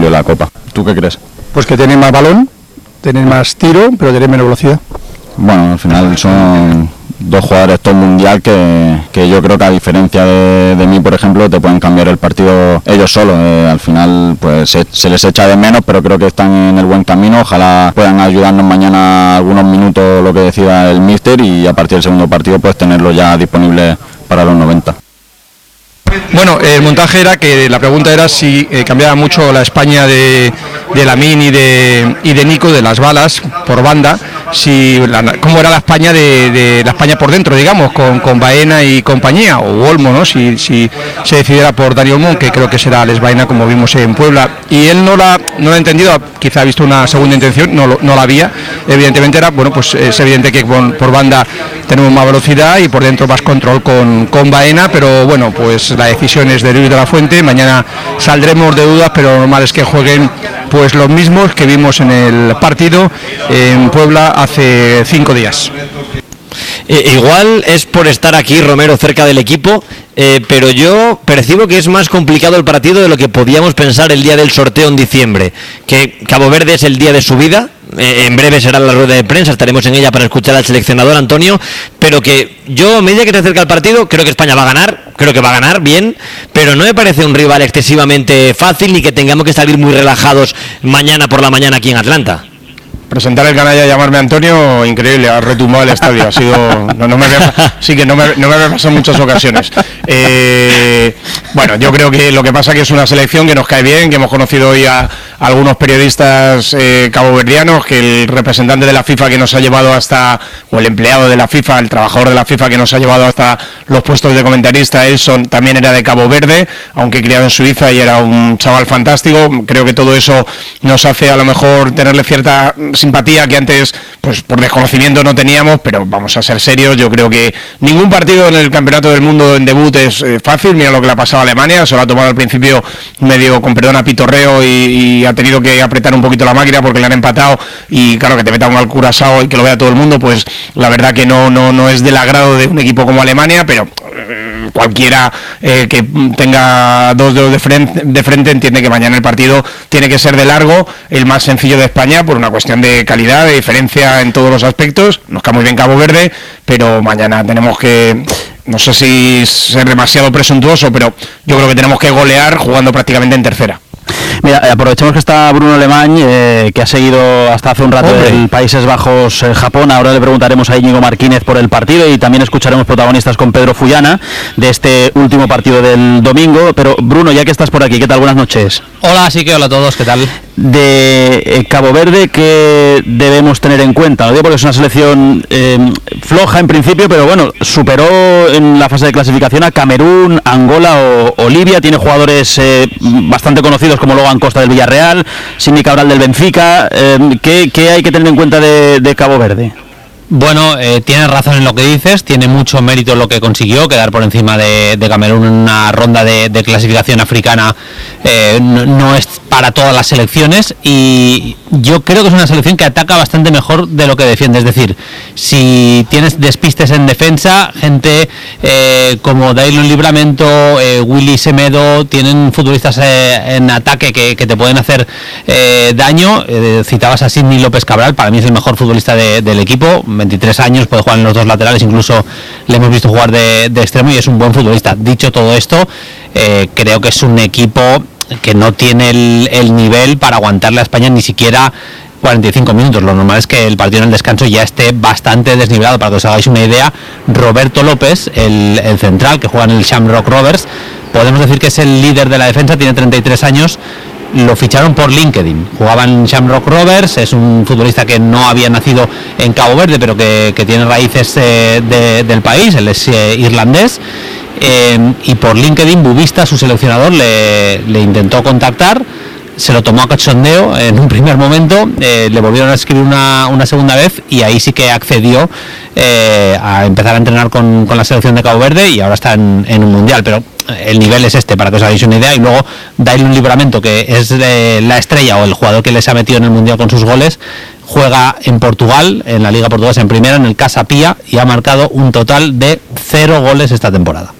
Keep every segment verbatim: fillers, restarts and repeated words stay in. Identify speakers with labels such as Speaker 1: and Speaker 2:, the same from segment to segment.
Speaker 1: de la Copa. ¿Tú qué crees?
Speaker 2: Pues que tienen más balón, tienen más tiro, pero tienen menos velocidad.
Speaker 1: Bueno, al final son dos jugadores top mundial que, que yo creo que a diferencia de, de mí, por ejemplo, te pueden cambiar el partido ellos solos. Eh, al final pues se, se les echa de menos, pero creo que están en el buen camino. Ojalá puedan ayudarnos mañana algunos minutos, lo que decida el míster, y a partir del segundo partido pues tenerlo ya disponible para los noventa.
Speaker 2: Bueno, el montaje era que la pregunta era si eh, cambiaba mucho la España de, de Lamine y de, y de Nico, de las balas por banda, si la, cómo era la España de, de la España por dentro, digamos, con, con Baena y compañía, o Olmo, ¿no? Si, si se decidiera por Dani Olmo, que creo que será Les Baena, como vimos en Puebla, y él no la no la ha entendido, quizá ha visto una segunda intención, no, no la había, evidentemente era, bueno, pues es evidente que por, por banda tenemos más velocidad y por dentro más control con, con Baena, pero bueno, pues la decisión es de Luis de la Fuente. Mañana saldremos de dudas, pero lo normal es que jueguen pues los mismos que vimos en el partido en Puebla hace cinco días.
Speaker 3: Eh, igual es por estar aquí, Romero, cerca del equipo, eh, pero yo percibo que es más complicado el partido de lo que podíamos pensar el día del sorteo en diciembre, que Cabo Verde es el día de su vida. Eh, en breve será la rueda de prensa, estaremos en ella para escuchar al seleccionador Antonio, pero que yo, a medida que se acerca el partido, creo que España va a ganar, creo que va a ganar bien, pero no me parece un rival excesivamente fácil ni que tengamos que salir muy relajados mañana por la mañana aquí en Atlanta.
Speaker 2: Presentar el canalla y llamarme Antonio, increíble, ha retumbado el estadio, ha sido, no, no me había, sí que no me, no me había pasado en muchas ocasiones. Eh, bueno, yo creo que lo que pasa que es una selección que nos cae bien, que hemos conocido hoy a, a algunos periodistas eh, caboverdianos, que el representante de la FIFA que nos ha llevado hasta, o el empleado de la FIFA, el trabajador de la FIFA que nos ha llevado hasta los puestos de comentarista, Elson, también era de Cabo Verde, aunque criado en Suiza, y era un chaval fantástico. Creo que todo eso nos hace a lo mejor tenerle cierta simpatía que antes, pues por desconocimiento no teníamos, pero vamos a ser serios, yo creo que ningún partido en el Campeonato del Mundo en debut es eh, fácil. Mira lo que le ha pasado a Alemania, se lo ha tomado al principio medio, con perdón, a pitorreo, y, y ha tenido que apretar un poquito la máquina porque le han empatado, y claro, que te meta un al Curazao y que lo vea todo el mundo, pues la verdad que no, no, no es del agrado de un equipo como Alemania, pero eh, cualquiera eh, que tenga dos dedos de frente, de frente entiende que mañana el partido tiene que ser de largo, el más sencillo de España, por una cuestión de calidad, de diferencia en todos los aspectos. Nos cae muy bien Cabo Verde, pero mañana tenemos que, no sé si ser demasiado presuntuoso, pero yo creo que tenemos que golear jugando prácticamente en tercera.
Speaker 4: Mira, aprovechemos que está Bruno Alemany, eh, que ha seguido hasta hace un rato el Países Bajos, eh, Japón. Ahora le preguntaremos a Íñigo Martínez por el partido, y también escucharemos protagonistas con Pedro Fullana de este último partido del domingo. Pero Bruno, ya que estás por aquí, ¿qué tal? Buenas noches.
Speaker 5: Hola, sí que hola a todos, ¿qué tal?
Speaker 4: De eh, Cabo Verde, ¿qué debemos tener en cuenta? Lo digo porque es una selección eh, floja en principio, pero bueno, superó en la fase de clasificación a Camerún, Angola o, o Libia. Tiene jugadores eh, bastante conocidos como Logan Costa del Villarreal, Sidney Cabral del Benfica. Eh, ¿qué, ¿Qué hay que tener en cuenta de, de Cabo Verde?
Speaker 5: Bueno, eh, tienes razón en lo que dices, tiene mucho mérito lo que consiguió, quedar por encima de, de Camerún en una ronda de, de clasificación africana. Eh, no, no es para todas las selecciones, y yo creo que es una selección que ataca bastante mejor de lo que defiende. Es decir, si tienes despistes en defensa, gente eh, como Daylon Livramento, eh, Willy Semedo, tienen futbolistas eh, en ataque que, que te pueden hacer eh, daño. Eh, citabas a Sidney López Cabral, para mí es el mejor futbolista de, del equipo, veintitrés años, puede jugar en los dos laterales, incluso le hemos visto jugar de, de extremo, y es un buen futbolista. Dicho todo esto, eh, creo que es un equipo que no tiene el, el nivel para aguantarle a España ni siquiera cuarenta y cinco minutos. Lo normal es que el partido en el descanso ya esté bastante desnivelado. Para que os hagáis una idea, Roberto López, el, el central que juega en el Shamrock Rovers, podemos decir que es el líder de la defensa, tiene treinta y tres años. Lo ficharon por LinkedIn, jugaba en Shamrock Rovers, es un futbolista que no había nacido en Cabo Verde, pero que, que tiene raíces eh, de, del país, él es eh, irlandés, eh, y por LinkedIn Bubista, su seleccionador, le, le intentó contactar, se lo tomó a cachondeo en un primer momento, eh, le volvieron a escribir una, una segunda vez, y ahí sí que accedió eh, a empezar a entrenar con, con la selección de Cabo Verde, y ahora está en, en un mundial. Pero el nivel es este, para que os hagáis una idea. Y luego Daylon Livramento, que es de la estrella o el jugador que les ha metido en el mundial con sus goles, juega en Portugal, en la Liga Portuguesa en primera, en el Casa Pia, y ha marcado un total de cero goles esta temporada.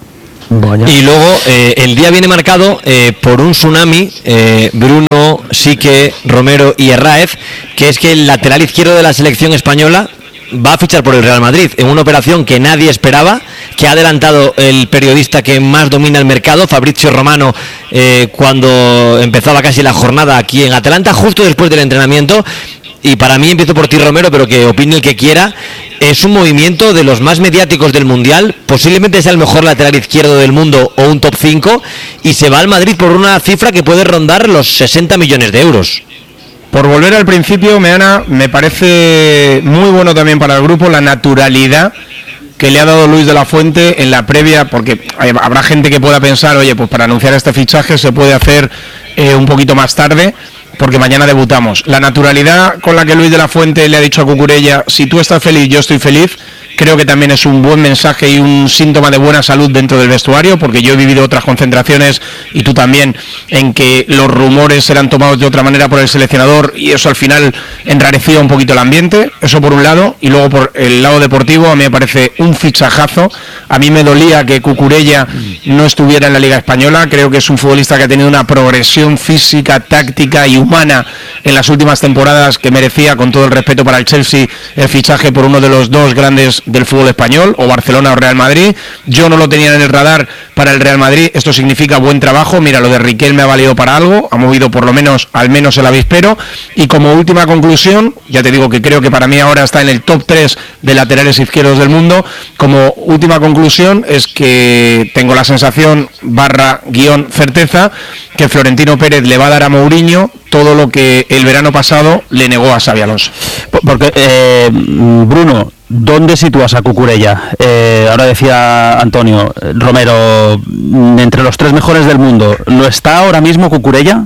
Speaker 3: Vaya. Y luego eh, el día viene marcado eh, por un tsunami, eh, Bruno, Sique, Romero y Herráez, que es que el lateral izquierdo de la selección española va a fichar por el Real Madrid en una operación que nadie esperaba, que ha adelantado el periodista que más domina el mercado, Fabrizio Romano, eh, cuando empezaba casi la jornada aquí en Atalanta, justo después del entrenamiento. Y para mí, empiezo por ti, Romero, pero que opine el que quiera, es un movimiento de los más mediáticos del Mundial, posiblemente sea el mejor lateral izquierdo del mundo o un top cinco, y se va al Madrid por una cifra que puede rondar los sesenta millones de euros.
Speaker 2: Por volver al principio, Meana, me parece muy bueno también para el grupo la naturalidad que le ha dado Luis de la Fuente en la previa, porque habrá gente que pueda pensar, oye, pues para anunciar este fichaje se puede hacer eh, un poquito más tarde, porque mañana debutamos. La naturalidad con la que Luis de la Fuente le ha dicho a Cucurella, si tú estás feliz, yo estoy feliz, creo que también es un buen mensaje y un síntoma de buena salud dentro del vestuario, porque yo he vivido otras concentraciones, y tú también, en que los rumores serán tomados de otra manera por el seleccionador, y eso al final enrarecía un poquito el ambiente. Eso por un lado, y luego por el lado deportivo, a mí me parece un fichajazo. A mí me dolía que Cucurella no estuviera en la Liga Española. Creo que es un futbolista que ha tenido una progresión física, táctica y humana en las últimas temporadas que merecía, con todo el respeto para el Chelsea, el fichaje por uno de los dos grandes del fútbol español, o Barcelona o Real Madrid. Yo no lo tenía en el radar para el Real Madrid. Esto significa buen trabajo. Mira, lo de Riquelme me ha valido para algo, ha movido por lo menos, al menos el avispero. Y como última conclusión, ya te digo que creo que para mí ahora está en el top tres de laterales izquierdos del mundo. Como última conclusión es que tengo la sensación, barra guión certeza, que Florentino Pérez le va a dar a Mourinho todo lo que el verano pasado le negó a Xabi Alonso.
Speaker 4: Porque, eh, Bruno, ¿dónde sitúas a Cucurella? Eh, ahora decía Antonio, Romero, entre los tres mejores del mundo, ¿lo está ahora mismo Cucurella?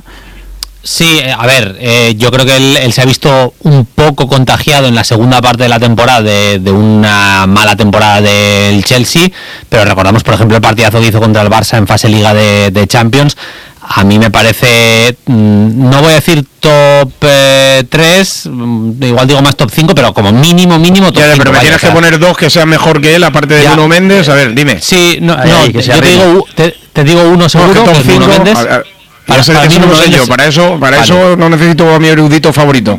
Speaker 5: Sí, a ver, eh, yo creo que él, él se ha visto un poco contagiado en la segunda parte de la temporada de, de una mala temporada del Chelsea, pero recordamos, por ejemplo, el partidazo que hizo contra el Barça en fase Liga de, de Champions. A mí me parece, no voy a decir top eh, tres, igual digo más top cinco, pero como mínimo, mínimo top
Speaker 2: ya,
Speaker 5: cinco.
Speaker 2: Pero me
Speaker 5: vaya,
Speaker 2: tienes
Speaker 5: o sea,
Speaker 2: que poner dos que sean mejor que él, aparte de Nuno Méndez. A ver, dime.
Speaker 5: Sí, no,
Speaker 4: ahí,
Speaker 5: no
Speaker 4: ahí,
Speaker 5: yo te digo, te, te digo uno seguro,
Speaker 2: no, que top
Speaker 5: que es Nuno
Speaker 2: cinco,
Speaker 5: Méndez.
Speaker 2: A, a,
Speaker 5: Para,
Speaker 2: para,
Speaker 5: para
Speaker 2: eso
Speaker 5: mí
Speaker 2: no lo sé
Speaker 5: Méndez,
Speaker 2: yo, para eso, para
Speaker 5: vale.
Speaker 2: eso no necesito a mi erudito favorito.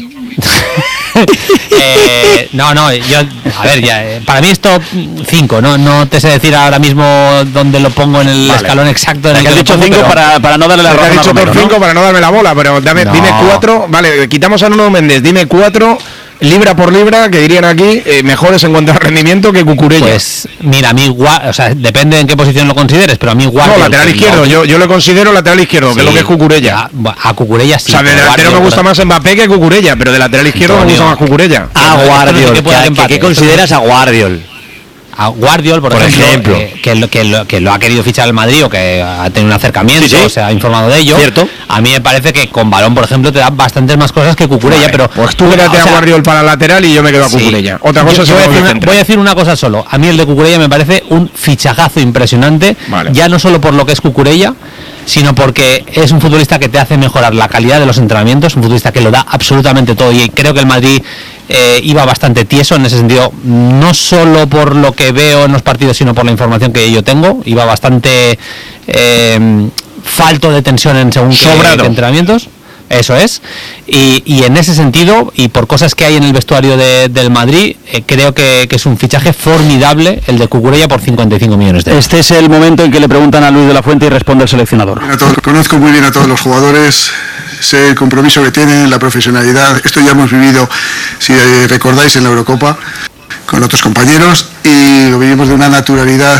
Speaker 5: eh, no, no, yo, a ver, ya, eh, para mí es top cinco, no, no te sé decir ahora mismo dónde lo pongo en el
Speaker 2: vale.
Speaker 5: escalón exacto. En el
Speaker 4: que has dicho cinco para, para no darle la razón
Speaker 2: Has
Speaker 4: a
Speaker 2: dicho
Speaker 4: Romero,
Speaker 2: top cinco,
Speaker 4: ¿no?
Speaker 2: para no darme la bola, pero dame,
Speaker 5: No.
Speaker 2: dime cuatro. Vale, quitamos a Nuno Méndez, dime cuatro, libra por libra, que dirían aquí, eh, mejores en cuanto a rendimiento que Cucurella.
Speaker 5: Pues mira, a mí, o sea, depende en qué posición lo consideres, pero a mí Guardiola.
Speaker 2: No, lateral izquierdo, yo, yo lo considero lateral izquierdo,
Speaker 5: Sí,
Speaker 2: que es lo que es Cucurella.
Speaker 5: A, a Cucurella sí.
Speaker 2: O sea, de delantero me gusta más Mbappé que Cucurella, pero de lateral izquierdo me gusta más Cucurella.
Speaker 3: A Guardiol, ¿qué, ¿qué consideras a Guardiol?
Speaker 5: A Guardiol, por,
Speaker 3: Por
Speaker 5: ejemplo,
Speaker 3: ejemplo.
Speaker 5: Eh, que, lo, que, lo, que lo ha querido fichar el Madrid, o que ha tenido un acercamiento,
Speaker 3: Sí, sí.
Speaker 5: se ha informado de ello.
Speaker 3: Cierto.
Speaker 5: A mí me parece que con balón, por ejemplo, te da bastantes más cosas que Cucurella,
Speaker 2: Vale,
Speaker 5: pero
Speaker 2: pues tú quédate
Speaker 5: o
Speaker 2: a
Speaker 5: sea,
Speaker 2: Guardiol para lateral y yo me quedo a
Speaker 5: sí.
Speaker 2: Cucurella. Otra cosa
Speaker 5: Yo-
Speaker 2: es
Speaker 5: yo voy, a decir una,
Speaker 2: que
Speaker 5: voy a decir una cosa solo. A mí el de Cucurella me parece un fichajazo impresionante,
Speaker 2: Vale.
Speaker 5: ya no solo por lo que es Cucurella, sino porque es un futbolista que te hace mejorar la calidad de los entrenamientos, un futbolista que lo da absolutamente todo, y creo que el Madrid eh, iba bastante tieso en ese sentido, no solo por lo que veo en los partidos, sino por la información que yo tengo, iba bastante eh, falto de tensión en según qué
Speaker 2: Sobrado.
Speaker 5: entrenamientos. Eso es, y, y en ese sentido, y por cosas que hay en el vestuario de, del Madrid, eh, creo que, que es un fichaje formidable el de Cucurella por cincuenta y cinco millones de euros.
Speaker 4: Este es el momento en que le preguntan a Luis de la Fuente y responde el seleccionador.
Speaker 6: A todos- conozco muy bien a todos los jugadores, sé el compromiso que tienen, la profesionalidad. Esto ya hemos vivido, si eh, recordáis, en la Eurocopa con otros compañeros, y lo vivimos de una naturalidad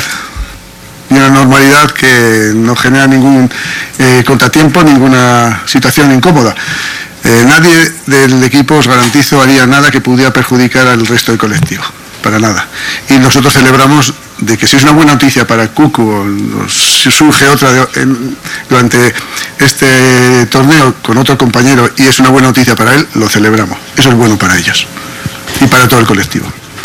Speaker 6: y una normalidad que no genera ningún eh, contratiempo, ninguna situación incómoda. Eh, nadie del equipo, os garantizo, haría nada que pudiera perjudicar al resto del colectivo, para nada. Y nosotros celebramos de que si es una buena noticia para Cucu, o nos surge otra de- en- durante este torneo con otro compañero y es una buena noticia para él, lo celebramos. Eso es bueno para ellos y para todo el colectivo.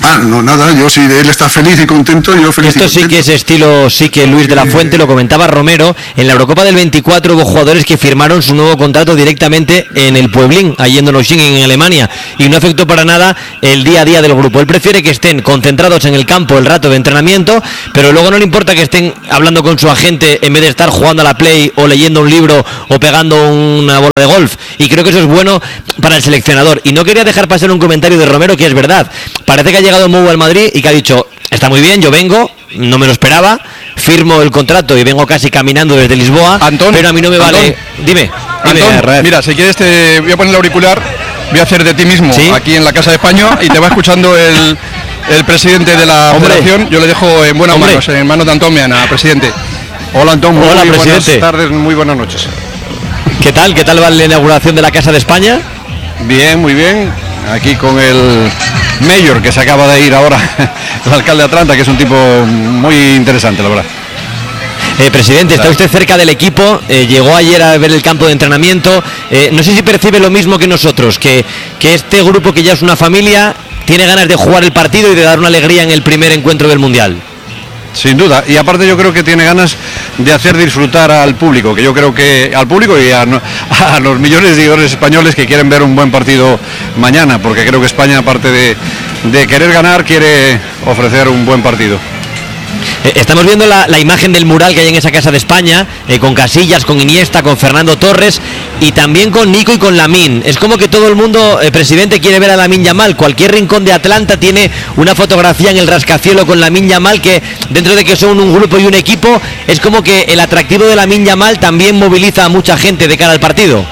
Speaker 6: Ah, no, nada, yo si él está feliz y contento, yo feliz
Speaker 3: Esto
Speaker 6: y
Speaker 3: sí
Speaker 6: contento.
Speaker 3: que es estilo, sí que Luis de la Fuente, lo comentaba Romero, en la Eurocopa del veinticuatro hubo jugadores que firmaron su nuevo contrato directamente en el Pueblín, allí en Donaueschingen, en Alemania, y no afectó para nada el día a día del grupo. Él prefiere que estén concentrados en el campo el rato de entrenamiento, pero luego no le importa que estén hablando con su agente en vez de estar jugando a la Play o leyendo un libro o pegando una bola de golf, y creo que eso es bueno para el seleccionador. Y no quería dejar pasar un comentario de Romero que es verdad. Parece que ha llegado Mou al Madrid y que ha dicho, está muy bien, yo vengo, no me lo esperaba, firmo el contrato y vengo casi caminando desde Lisboa,
Speaker 2: Antón,
Speaker 3: pero a mí no me
Speaker 2: Antón,
Speaker 3: vale. Dime, dime,
Speaker 2: Antón,
Speaker 3: Raed.
Speaker 2: mira, si quieres te voy a poner el auricular, voy a hacer de ti mismo
Speaker 3: ¿Sí?
Speaker 2: aquí en la Casa de España y te va escuchando el, el presidente de la
Speaker 3: Hombre.
Speaker 2: federación. Yo le dejo en buenas
Speaker 3: Hombre.
Speaker 2: manos, en manos de Antón Meana, presidente. Hola Antón, muy
Speaker 3: Hola,
Speaker 2: buenas
Speaker 3: presidente.
Speaker 2: tardes, muy buenas noches.
Speaker 3: ¿Qué tal? ¿Qué tal va la inauguración de la Casa de España?
Speaker 7: Bien, muy bien. Aquí con el mayor que se acaba de ir ahora, el alcalde de Atlanta, que es un tipo muy interesante, la verdad.
Speaker 3: Eh, presidente, está usted cerca del equipo, eh, llegó ayer a ver el campo de entrenamiento, eh, no sé si percibe lo mismo que nosotros, que, que este grupo que ya es una familia tiene ganas de jugar el partido y de dar una alegría en el primer encuentro del Mundial.
Speaker 7: Sin duda, y aparte yo creo que tiene ganas de hacer disfrutar al público, que yo creo que al público y a, a los millones de seguidores españoles que quieren ver un buen partido mañana, porque creo que España, aparte de, de querer ganar, quiere ofrecer un buen partido.
Speaker 3: Eh, estamos viendo la, la imagen del mural que hay en esa Casa de España, eh, con Casillas, con Iniesta, con Fernando Torres y también con Nico y con Lamine. Es como que todo el mundo, eh, presidente, quiere ver a Lamine Yamal. Cualquier rincón de Atlanta tiene una fotografía en el rascacielos con Lamine Yamal, que dentro de que son un grupo y un equipo, es como que el atractivo de Lamine Yamal también moviliza a mucha gente de cara al partido.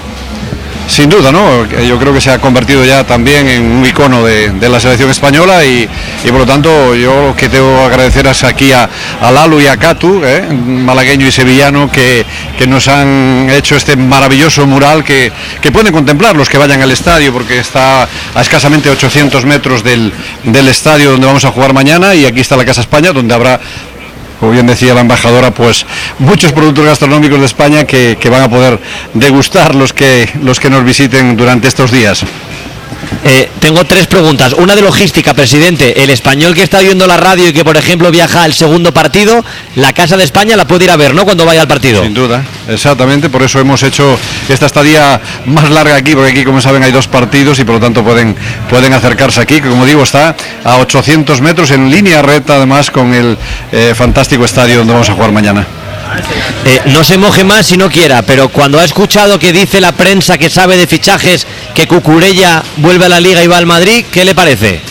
Speaker 7: Sin duda, ¿no? Yo creo que se ha convertido ya también en un icono de, de la selección española y, y por lo tanto yo lo que tengo que agradecer es aquí a, a Lalu y a Catu, ¿eh? Malagueño y sevillano, que, que nos han hecho este maravilloso mural que, que pueden contemplar los que vayan al estadio, porque está a escasamente ochocientos metros del, del estadio donde vamos a jugar mañana, y aquí está la Casa España, donde habrá, como bien decía la embajadora, pues muchos productos gastronómicos de España que, que van a poder degustar los que, los que nos visiten durante estos días.
Speaker 3: Eh, tengo tres preguntas. Una de logística, presidente. El español que está oyendo la radio y que, por ejemplo, viaja al segundo partido, la Casa de España la puede ir a ver, ¿no?, cuando vaya al partido.
Speaker 7: Sin duda, exactamente. Por eso hemos hecho esta estadía más larga aquí, porque aquí, como saben, hay dos partidos y por lo tanto pueden, pueden acercarse aquí, que como digo está a ochocientos metros en línea recta, además con el eh, fantástico estadio donde vamos a jugar mañana.
Speaker 3: Eh, no se moje más si no quiera, pero cuando ha escuchado que dice la prensa que sabe de fichajes que Cucurella vuelve a la Liga y va al Madrid, ¿qué le parece?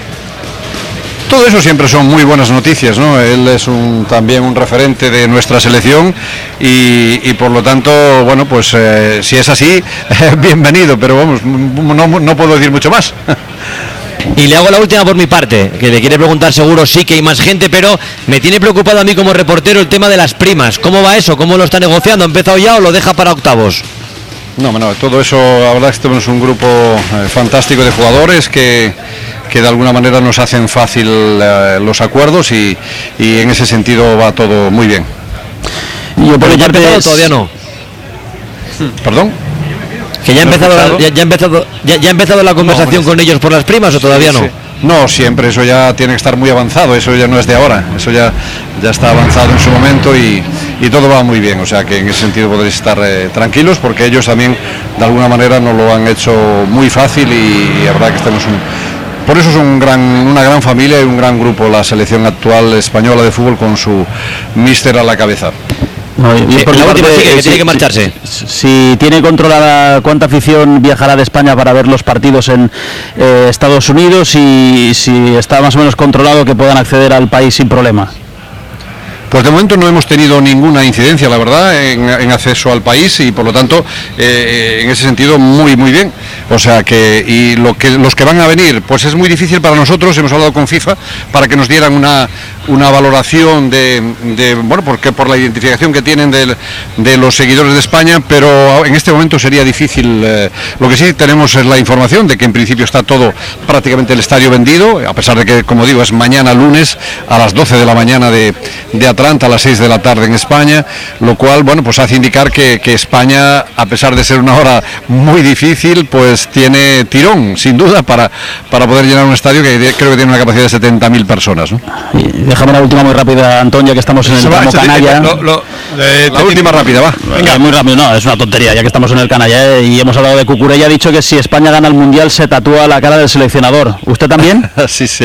Speaker 7: Todo eso siempre son muy buenas noticias, ¿no? Él es un, también un referente de nuestra selección y, y por lo tanto, bueno, pues eh, si es así, bienvenido, pero vamos, no, no puedo decir mucho más.
Speaker 3: Y le hago la última por mi parte, que le quiere preguntar seguro sí que hay más gente, pero me tiene preocupado a mí como reportero el tema de las primas. ¿Cómo va eso? ¿Cómo lo está negociando? ¿Ha empezado ya o lo deja para octavos?
Speaker 7: No, no, todo eso, la verdad es que tenemos un grupo eh, fantástico de jugadores que, que de alguna manera nos hacen fácil eh, los acuerdos y, y en ese sentido va todo muy bien.
Speaker 4: Yo por
Speaker 3: ¿Pero
Speaker 4: mi
Speaker 3: ya ha
Speaker 4: parte
Speaker 3: empezado
Speaker 4: es-
Speaker 3: todavía no?
Speaker 7: ¿Perdón?
Speaker 3: ¿Que ya ha
Speaker 7: ¿No he
Speaker 3: empezado,
Speaker 7: escuchado?
Speaker 3: ya, ya ha empezado, ya, ya ha empezado la conversación
Speaker 7: No,
Speaker 3: con ellos por las primas o todavía no?
Speaker 7: Sí. No, siempre, eso ya tiene que estar muy avanzado, eso ya no es de ahora, eso ya, ya está avanzado en su momento y, y todo va muy bien, o sea que en ese sentido podréis estar eh, tranquilos, porque ellos también de alguna manera nos lo han hecho muy fácil y, y la verdad que estamos un... Por eso es un gran, una gran familia y un gran grupo la selección actual española de fútbol con su míster a la cabeza.
Speaker 4: No, y- y
Speaker 3: Eh,
Speaker 4: por mi
Speaker 3: la
Speaker 4: parte,
Speaker 3: última sí, que
Speaker 4: eh,
Speaker 3: tiene
Speaker 4: si-
Speaker 3: que marcharse.
Speaker 4: Si, si tiene controlada cuánta afición viajará de España para ver los partidos en eh, Estados Unidos y si está más o menos controlado que puedan acceder al país sin problema.
Speaker 7: Pues de momento no hemos tenido ninguna incidencia, la verdad, en, en acceso al país y por lo tanto, eh, en ese sentido, muy, muy bien. O sea que, y lo que los que van a venir, pues es muy difícil para nosotros, hemos hablado con FIFA para que nos dieran una, una valoración de, de, bueno, porque por la identificación que tienen de, de los seguidores de España, pero en este momento sería difícil. Eh, lo que sí tenemos es la información de que en principio está todo, prácticamente el estadio vendido, a pesar de que, como digo, es mañana lunes a las doce de la mañana de, de Atlanta, a las seis de la tarde en España, lo cual, bueno, pues hace indicar que, que España, a pesar de ser una hora muy difícil, pues pues tiene tirón, sin duda, para, para poder llenar un estadio que creo que tiene una capacidad de setenta mil personas, ¿no?
Speaker 4: Y déjame la última muy rápida, Antón, ya que estamos en el tramo canalla.
Speaker 7: Lo, lo, eh, la última rápida, va.
Speaker 4: Venga, muy rápido, no, es una tontería, ya que estamos en el canalla, ¿eh? Y hemos hablado de Cucurella, ha dicho que si España gana el Mundial se tatúa la cara del seleccionador. ¿Usted también?
Speaker 7: Sí, sí.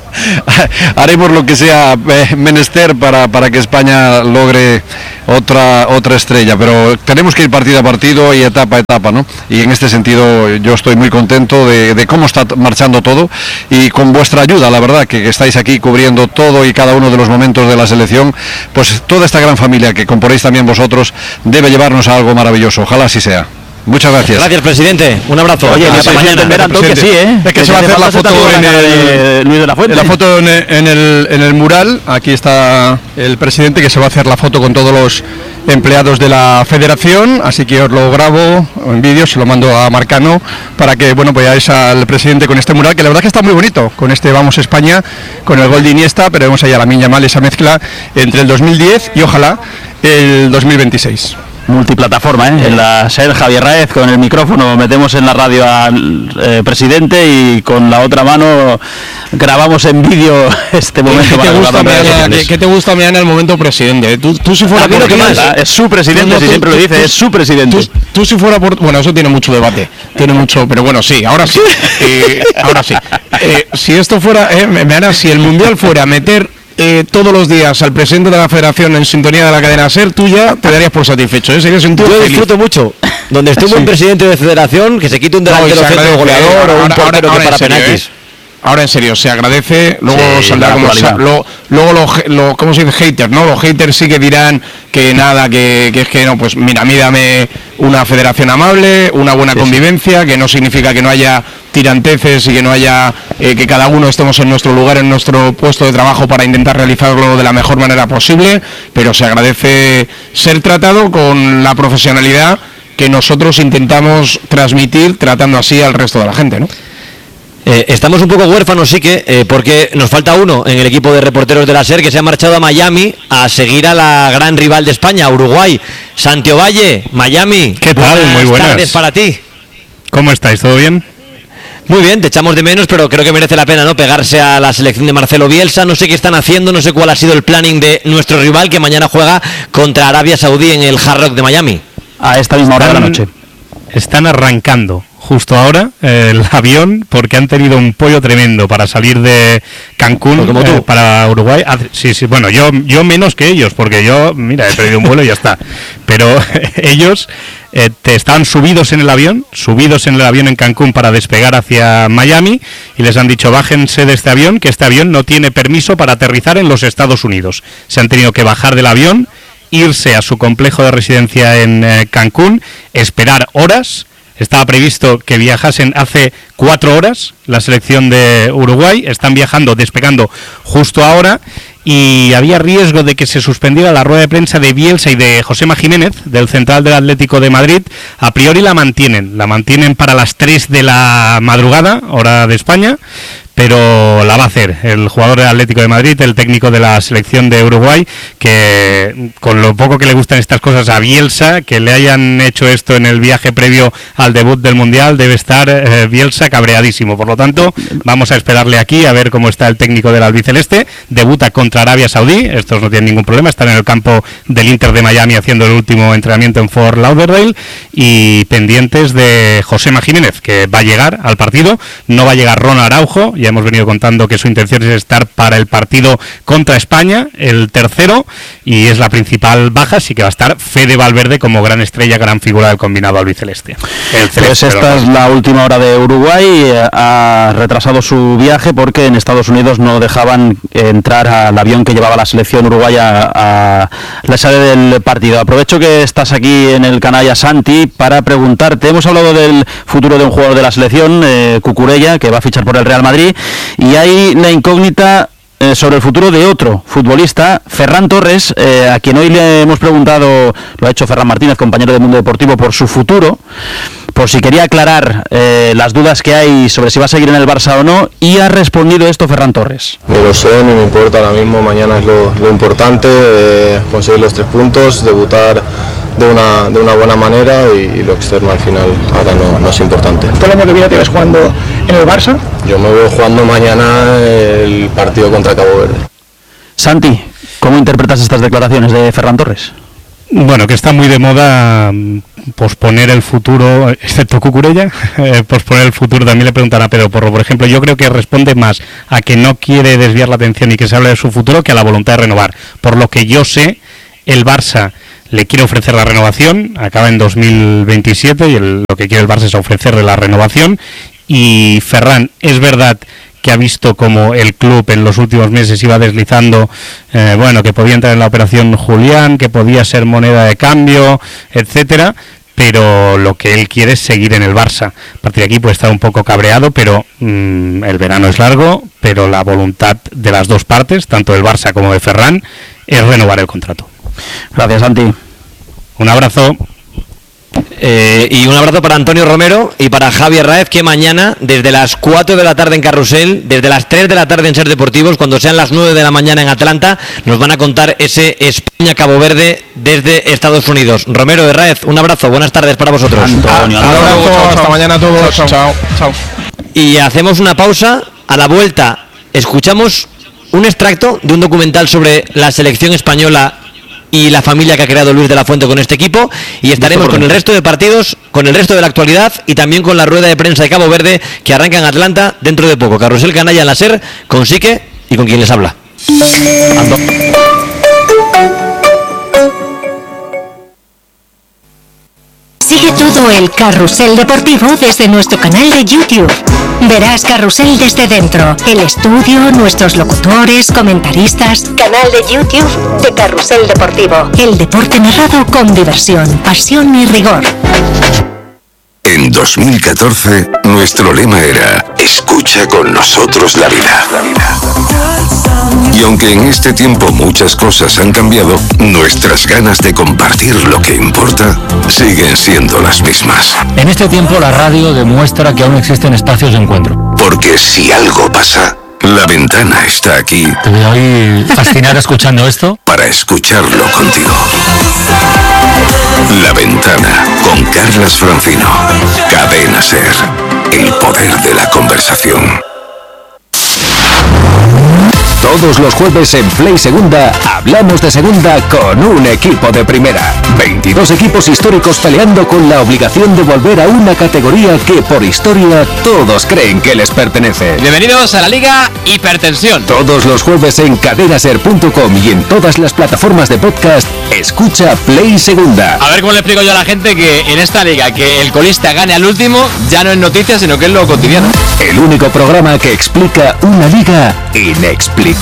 Speaker 7: Haremos lo que sea eh, menester para, para que España logre otra otra estrella, pero tenemos que ir partido a partido y etapa a etapa, ¿no? Y en este sentido yo estoy muy contento de, de cómo está marchando todo y con vuestra ayuda, la verdad, que, que estáis aquí cubriendo todo y cada uno de los momentos de la selección, pues toda esta gran familia que componéis también vosotros debe llevarnos a algo maravilloso, ojalá así sea. Muchas gracias.
Speaker 3: Gracias, presidente. Un abrazo.
Speaker 4: Oye, hasta mañana.
Speaker 2: Que
Speaker 4: sí, ¿eh?
Speaker 2: Es que, que se va a hacer la foto en el,
Speaker 4: Luis de la Fuente.
Speaker 2: La foto en el, en, el, en el mural. Aquí está el presidente, que se va a hacer la foto con todos los empleados de la federación, así que os lo grabo en vídeo, se lo mando a Marcano para que, bueno, pues veáis al presidente con este mural, que la verdad que está muy bonito, con este Vamos España, con el gol de Iniesta, pero vemos ahí a Lamine Yamal, esa mezcla entre el dos mil diez y ojalá el dos mil veintiséis.
Speaker 4: Multiplataforma, ¿eh? En la SER, Javier Raez, con el micrófono metemos en la radio al eh, presidente y con la otra mano grabamos en vídeo este momento.
Speaker 2: ¿Qué te gusta, Meana, ¿qué, ¿qué te gusta, Meana, el momento presidente? Tú, tú si fuera
Speaker 4: por
Speaker 2: ti,
Speaker 4: es su presidente, tú, si tú, siempre tú, lo dice, tú, es su presidente.
Speaker 2: Tú, tú si fuera por... Bueno, eso tiene mucho debate, tiene mucho... Pero bueno, sí, ahora sí, eh, ahora sí. Eh, si esto fuera... Eh, Meana, si el Mundial fuera a meter... Eh, todos los días al presidente de la federación en sintonía de la cadena SER, tú ya te darías por satisfecho, ¿eh? Serías un
Speaker 3: Yo
Speaker 2: feliz.
Speaker 3: disfruto mucho. Donde esté un buen sí. presidente de federación, que se quite un delantero no, centro goleador o un portero que para penaltis. ¿eh?
Speaker 2: Ahora en serio, se agradece, luego sí, saldrá como sa, lo, luego los lo, ¿cómo se dice? Haters, ¿no? Los haters sí que dirán que nada, que, que es que no, pues mira, a mí dame una federación amable, una buena sí, convivencia, sí. que no significa que no haya tiranteces y que no haya, eh, que cada uno estemos en nuestro lugar, en nuestro puesto de trabajo para intentar realizarlo de la mejor manera posible, pero se agradece ser tratado con la profesionalidad que nosotros intentamos transmitir, tratando así al resto de la gente, ¿no?
Speaker 3: Eh, estamos un poco huérfanos, sí que, eh, porque nos falta uno en el equipo de reporteros de la SER que se ha marchado a Miami a seguir a la gran rival de España, Uruguay. Santiago Valle, Miami.
Speaker 8: ¿Qué tal?
Speaker 3: Buenas
Speaker 8: Muy buenas
Speaker 3: tardes para ti.
Speaker 8: ¿Cómo estáis? ¿Todo bien?
Speaker 3: Muy bien, te echamos de menos, pero creo que merece la pena, ¿no? Pegarse a la selección de Marcelo Bielsa. No sé qué están haciendo, no sé cuál ha sido el planning de nuestro rival que mañana juega contra Arabia Saudí en el Hard Rock de Miami.
Speaker 4: A esta misma hora de la noche.
Speaker 8: Están arrancando justo ahora eh, el avión porque han tenido un pollo tremendo para salir de Cancún
Speaker 3: como tú.
Speaker 8: Eh, para Uruguay. Ah, sí, sí, bueno, yo yo menos que ellos porque yo, mira, he perdido un vuelo y ya está. Pero ellos eh, te estaban subidos en el avión, subidos en el avión en Cancún para despegar hacia Miami y les han dicho bájense de este avión, que este avión no tiene permiso para aterrizar en los Estados Unidos. Se han tenido que bajar del avión, irse a su complejo de residencia en eh, Cancún, esperar horas. Estaba previsto que viajasen hace cuatro horas la selección de Uruguay, están viajando, despegando justo ahora y había riesgo de que se suspendiera la rueda de prensa de Bielsa y de Josema Jiménez, del central del Atlético de Madrid. A priori la mantienen, la mantienen para las tres de la madrugada, hora de España, pero la va a hacer el jugador del Atlético de Madrid, el técnico de la selección de Uruguay, que con lo poco que le gustan estas cosas a Bielsa, que le hayan hecho esto en el viaje previo al debut del Mundial, debe estar eh, Bielsa cabreadísimo. Por lo tanto, vamos a esperarle aquí a ver cómo está el técnico del albiceleste. Debuta contra Arabia Saudí, estos no tienen ningún problema, están en el campo del Inter de Miami haciendo el último entrenamiento en Fort Lauderdale y pendientes de Josema Jiménez, que va a llegar al partido. No va a llegar Ronald Araujo, ya hemos venido contando que su intención es estar para el partido contra España, el tercero, y es la principal baja, así que va a estar Fede Valverde como gran estrella, gran figura del combinado albiceleste.
Speaker 4: El celeste, pues esta es la última hora de Uruguay, ha retrasado su viaje porque en Estados Unidos no dejaban entrar al avión que llevaba la selección uruguaya a la sede del partido. Aprovecho que estás aquí en el canalla, Santi, para preguntarte, hemos hablado del futuro de un jugador de la selección, eh, Cucurella, que va a fichar por el Real Madrid, y hay la incógnita eh, sobre el futuro de otro futbolista, Ferran Torres, eh, a quien hoy le hemos preguntado, lo ha hecho Ferran Martínez, compañero de Mundo Deportivo, por su futuro, por si quería aclarar eh, las dudas que hay sobre si va a seguir en el Barça o no, y ha respondido esto Ferran Torres.
Speaker 9: Ni lo sé, ni me importa ahora mismo, mañana es lo, lo importante, eh, conseguir los tres puntos, debutar de una, de una buena manera y, y lo externo al final ahora no, no es importante.
Speaker 10: ¿Todo el año que viene te ves jugando en el Barça?
Speaker 9: Yo me veo jugando mañana el partido contra Cabo Verde.
Speaker 4: Santi, ¿cómo interpretas estas declaraciones de Ferran Torres?
Speaker 8: Bueno, que está muy de moda posponer el futuro, excepto Cucurella, eh, posponer el futuro. También le preguntan a Pedro Porro, por ejemplo. Yo creo que responde más a que no quiere desviar la atención y que se hable de su futuro que a la voluntad de renovar. Por lo que yo sé, el Barça le quiere ofrecer la renovación, acaba en dos mil veintisiete y el, lo que quiere el Barça es ofrecerle la renovación. Y Ferran, es verdad que ha visto como el club en los últimos meses iba deslizando, eh, bueno, que podía entrar en la operación Julián, que podía ser moneda de cambio, etcétera, pero lo que él quiere es seguir en el Barça. A partir de aquí puede estar un poco cabreado, pero mmm, el verano es largo, pero la voluntad de las dos partes, tanto del Barça como de Ferran, es renovar el contrato.
Speaker 4: Gracias, Santi.
Speaker 8: Un abrazo.
Speaker 3: Eh, y un abrazo para Antonio Romero y para Javier Raez, que mañana desde las cuatro de la tarde en Carrusel, desde las tres de la tarde en Ser Deportivos, cuando sean las nueve de la mañana en Atlanta, nos van a contar ese España-Cabo Verde desde Estados Unidos. Romero de Raez, un abrazo, buenas tardes para vosotros.
Speaker 2: Antonio, un abrazo, hasta mañana a todos. Chao, chao, chao.
Speaker 3: Y hacemos una pausa. A la vuelta escuchamos un extracto de un documental sobre la selección española y la familia que ha creado Luis de la Fuente con este equipo, y estaremos con el resto de partidos, con el resto de la actualidad y también con la rueda de prensa de Cabo Verde que arranca en Atlanta dentro de poco. Carrusel Canalla en la SER, con Sique y con quien les habla. Ando.
Speaker 11: Sigue todo el Carrusel Deportivo desde nuestro canal de YouTube. Verás Carrusel desde dentro, el estudio, nuestros locutores, comentaristas. Canal de YouTube de Carrusel Deportivo. El deporte narrado con diversión, pasión y rigor.
Speaker 12: En dos mil catorce, nuestro lema era escucha con nosotros la vida. Y aunque en este tiempo muchas cosas han cambiado, nuestras ganas de compartir lo que importa siguen siendo las mismas.
Speaker 13: En este tiempo la radio demuestra que aún existen espacios de encuentro.
Speaker 12: Porque si algo pasa, La Ventana está aquí.
Speaker 13: Te voy a ir fascinar escuchando esto.
Speaker 12: Para escucharlo contigo. La Ventana, con Carlas Francino. Cadena SER. El poder de la conversación.
Speaker 14: Todos los jueves en Play Segunda hablamos de segunda con un equipo de primera. veintidós equipos históricos peleando con la obligación de volver a una categoría que por historia todos creen que les pertenece.
Speaker 15: Bienvenidos a la Liga Hipertensión.
Speaker 14: Todos los jueves en cadenaser punto com y en todas las plataformas de podcast, escucha Play Segunda.
Speaker 15: A ver cómo le explico yo a la gente que en esta liga que el colista gane al último ya no es noticia, sino que es lo cotidiano.
Speaker 14: El único programa que explica una liga inexplicable.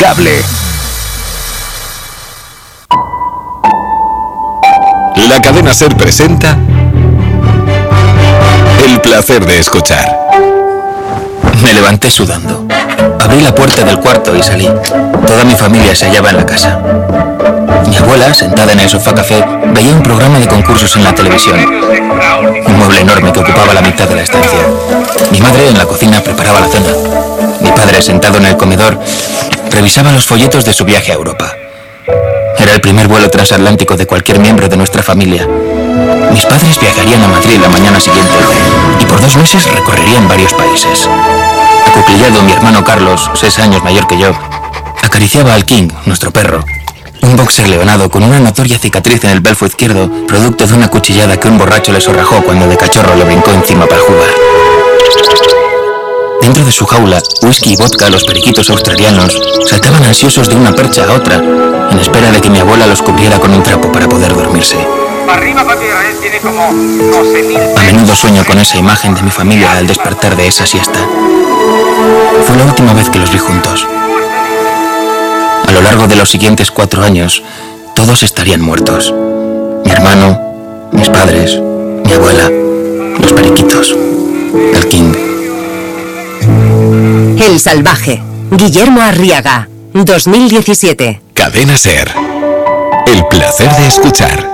Speaker 12: La cadena SER presenta El placer de escuchar.
Speaker 16: Me levanté sudando. Abrí la puerta del cuarto y salí. Toda mi familia se hallaba en la casa. Mi abuela, sentada en el sofá café, veía un programa de concursos en la televisión. Un mueble enorme que ocupaba la mitad de la estancia. Mi madre en la cocina preparaba la cena. Mi padre, sentado en el comedor, revisaba los folletos de su viaje a Europa. Era el primer vuelo transatlántico de cualquier miembro de nuestra familia. Mis padres viajarían a Madrid la mañana siguiente y por dos meses recorrerían varios países. Acuclillado, mi hermano Carlos, seis años mayor que yo, acariciaba al King, nuestro perro, un boxer leonado con una notoria cicatriz en el belfo izquierdo, producto de una cuchillada que un borracho le sorrajó cuando de cachorro le brincó encima para jugar. Dentro de su jaula, whisky y vodka, los periquitos australianos saltaban ansiosos de una percha a otra, en espera de que mi abuela los cubriera con un trapo para poder dormirse. A menudo sueño con esa imagen de mi familia al despertar de esa siesta. Fue la última vez que los vi juntos. A lo largo de los siguientes cuatro años, todos estarían muertos. Mi hermano, mis padres, mi abuela, los periquitos, el King.
Speaker 11: El Salvaje, Guillermo Arriaga, dos mil diecisiete.
Speaker 12: Cadena SER. El placer de escuchar.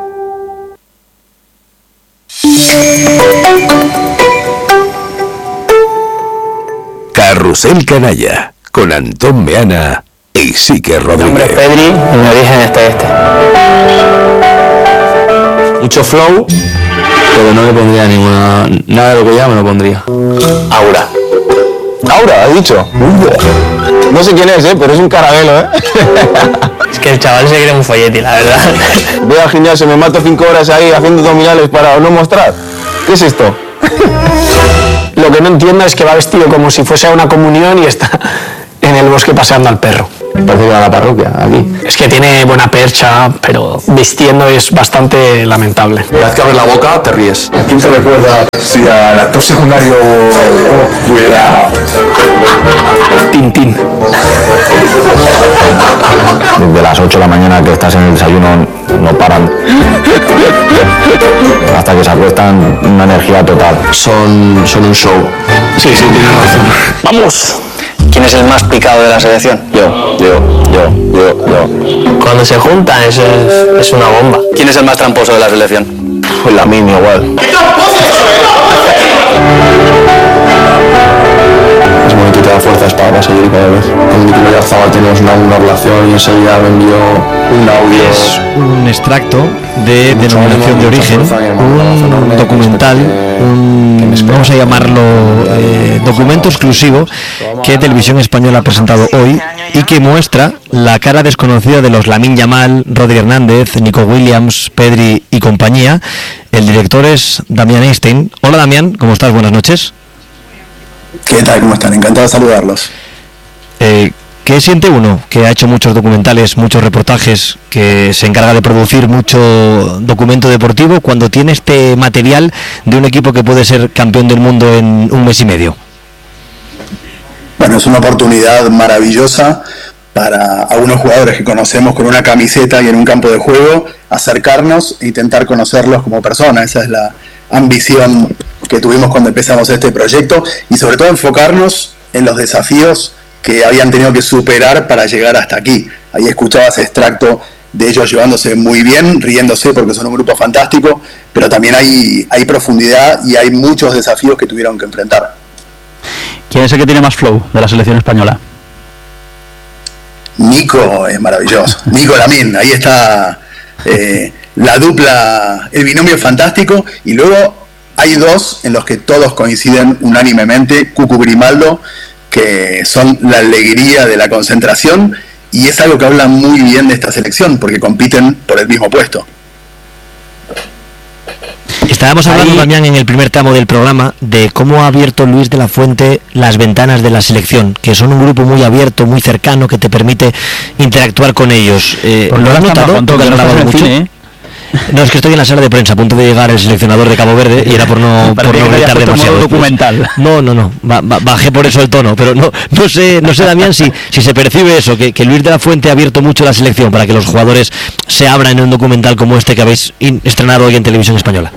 Speaker 12: Carrusel Canalla, con Antón Meana y Sique Rodríguez.
Speaker 17: Mi nombre es Pedri y mi origen está este. mucho flow, pero no le pondría ninguna, nada de lo que ya me lo pondría.
Speaker 9: Aura. Aura, has dicho. No sé quién es, ¿eh? Pero es un caramelo, ¿eh?
Speaker 17: Es que el chaval se cree un folleti, la verdad.
Speaker 9: Voy al gimnasio, me mato cinco horas ahí haciendo abdominales para no mostrar. ¿Qué es esto?
Speaker 10: Lo que no entiendo es que va vestido como si fuese a una comunión y está en el bosque paseando al perro.
Speaker 9: Parece que va a la parroquia, aquí.
Speaker 10: Es que tiene buena percha, pero vistiendo es bastante lamentable.
Speaker 9: Cada vez que abres la boca te ríes. ¿A quién se recuerda si al actor secundario fuera
Speaker 10: Tintín?
Speaker 1: Desde las ocho de la mañana que estás en el desayuno no paran. Hasta que se acuestan, una energía total.
Speaker 9: Son, son un show.
Speaker 10: Sí, sí, tienes razón.
Speaker 17: ¡Vamos! ¿Quién es el más picado de la selección?
Speaker 9: Yo, yo, yo, yo, yo.
Speaker 17: Cuando se juntan es, es, es una bomba.
Speaker 16: ¿Quién es el más tramposo de la selección?
Speaker 9: Pues la mía igual. Es bonito y te da fuerzas para seguir cada vez. Con mi primer Arzabal tenemos una, una relación y enseguida me envió un audio.
Speaker 3: Es un extracto de denominación de origen, un documental, un, vamos a llamarlo eh, documento exclusivo que Televisión Española ha presentado hoy y que muestra la cara desconocida de los Lamine Yamal, Rodri Hernández, Nico Williams, Pedri y compañía. El director es Damián Einstein. Hola Damián, ¿cómo estás? Buenas noches.
Speaker 18: ¿Qué tal? ¿Cómo están? Encantado de saludarlos.
Speaker 3: Eh, ¿Qué siente uno que ha hecho muchos documentales, muchos reportajes, que se encarga de producir mucho documento deportivo cuando tiene este material de un equipo que puede ser campeón del mundo en un mes y medio?
Speaker 18: Bueno, es una oportunidad maravillosa para algunos jugadores que conocemos con una camiseta y en un campo de juego, acercarnos e intentar conocerlos como personas. Esa es la ambición que tuvimos cuando empezamos este proyecto y sobre todo enfocarnos en los desafíos que habían tenido que superar para llegar hasta aquí. Ahí escuchabas extracto de ellos llevándose muy bien, riéndose porque son un grupo fantástico, pero también hay, hay profundidad y hay muchos desafíos que tuvieron que enfrentar.
Speaker 4: ¿Quién es el que tiene más flow de la selección española?
Speaker 18: Nico es maravilloso. Nico Lamine, ahí está eh, la dupla, el binomio es fantástico. Y luego hay dos en los que todos coinciden unánimemente, Cucu Grimaldo, que son la alegría de la concentración, y es algo que habla muy bien de esta selección, porque compiten por el mismo puesto.
Speaker 3: Estábamos hablando también en el primer tramo del programa de cómo ha abierto Luis de la Fuente las ventanas de la selección, que son un grupo muy abierto, muy cercano, que te permite interactuar con ellos. Eh,
Speaker 4: pues
Speaker 3: ¿Lo has notado?
Speaker 4: Con todo, que no
Speaker 3: grabado mucho. Cine, ¿eh? No, es que estoy en la sala de prensa, a punto de llegar el seleccionador de Cabo Verde y era por no, por no gritar demasiado.
Speaker 4: Documental.
Speaker 3: No, no, no, ba ba bajé por eso el tono, pero no, no sé, no sé Damián, si, si se percibe eso, que, que Luis de la Fuente ha abierto mucho la selección para que los jugadores se abran en un documental como este que habéis estrenado hoy en Televisión Española.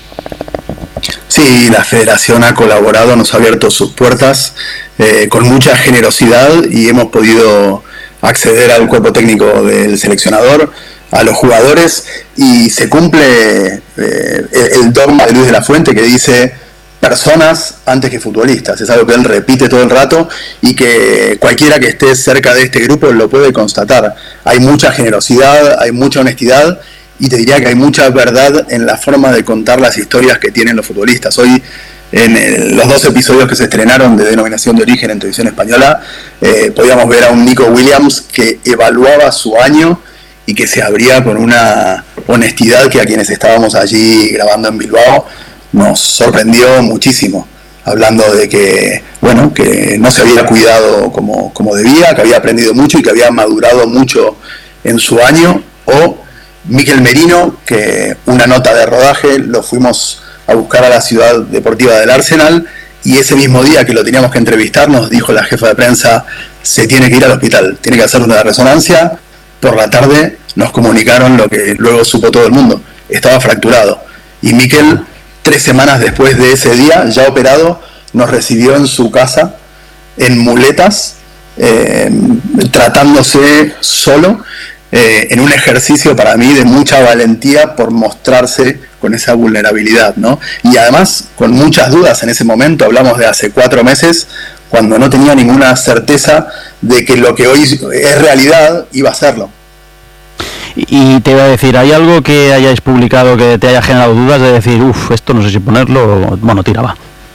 Speaker 18: Sí, la federación ha colaborado, nos ha abierto sus puertas eh, con mucha generosidad y hemos podido acceder al cuerpo técnico del seleccionador, a los jugadores, y se cumple eh, el dogma de Luis de la Fuente que dice personas antes que futbolistas. Es algo que él repite todo el rato y que cualquiera que esté cerca de este grupo lo puede constatar. Hay mucha generosidad, hay mucha honestidad y te diría que hay mucha verdad en la forma de contar las historias que tienen los futbolistas. Hoy, en el, los dos episodios que se estrenaron de Denominación de Origen en Televisión Española, eh, podíamos ver a un Nico Williams que evaluaba su año y que se abría con una honestidad que a quienes estábamos allí grabando en Bilbao nos sorprendió muchísimo, hablando de que, bueno, que no se había cuidado como, como debía, que había aprendido mucho y que había madurado mucho en su año. O Mikel Merino, que una nota de rodaje lo fuimos a buscar a la ciudad deportiva del Arsenal y ese mismo día que lo teníamos que entrevistar nos dijo la jefa de prensa: se tiene que ir al hospital, tiene que hacer una resonancia. Por la tarde nos comunicaron lo que luego supo todo el mundo: estaba fracturado. Y Mikel, tres semanas después de ese día, ya operado, nos recibió en su casa en muletas, eh, tratándose solo, eh, en un ejercicio para mí de mucha valentía por mostrarse con esa vulnerabilidad, ¿no? Y además con muchas dudas en ese momento. Hablamos de hace cuatro meses, cuando no tenía ninguna certeza de que lo que hoy es realidad iba a serlo.
Speaker 4: Y te iba a decir, ¿hay algo que hayáis publicado que te haya generado dudas de decir, uff, esto no sé si ponerlo, o, bueno, tira, va?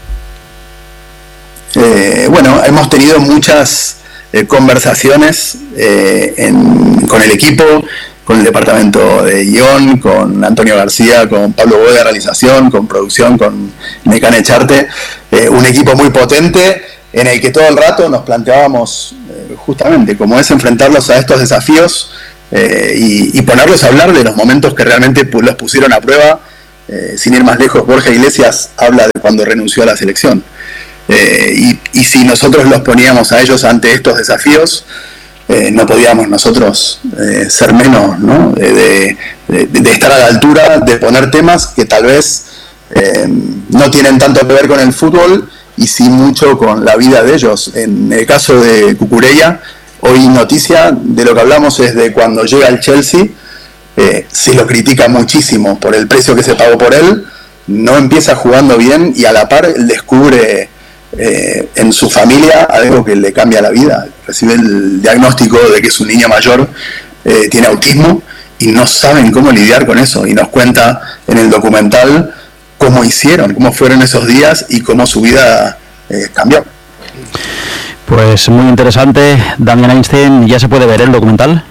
Speaker 18: Eh, bueno, hemos tenido muchas eh, conversaciones eh, en, con el equipo, con el departamento de guión, con Antonio García, con Pablo Boy de realización, con producción, con Mecane Echarte, eh, un equipo muy potente en el que todo el rato nos planteábamos eh, justamente cómo es enfrentarlos a estos desafíos eh, y, y ponerlos a hablar de los momentos que realmente los pusieron a prueba. Eh, sin ir más lejos, Borja Iglesias habla de cuando renunció a la selección. Eh, y, y si nosotros los poníamos a ellos ante estos desafíos, eh, no podíamos nosotros eh, ser menos, ¿no? de, de, de estar a la altura, de poner temas que tal vez eh, no tienen tanto que ver con el fútbol y sí mucho con la vida de ellos. En el caso de Cucurella, hoy noticia de lo que hablamos es de cuando llega al Chelsea, eh, se lo critica muchísimo por el precio que se pagó por él, no empieza jugando bien y a la par él descubre eh, en su familia algo que le cambia la vida. Recibe el diagnóstico de que su niño mayor eh, tiene autismo y no saben cómo lidiar con eso, y nos cuenta en el documental cómo hicieron, cómo fueron esos días y cómo su vida eh, cambió.
Speaker 4: Pues muy interesante. Damián Einstein, ¿ya se puede ver el documental?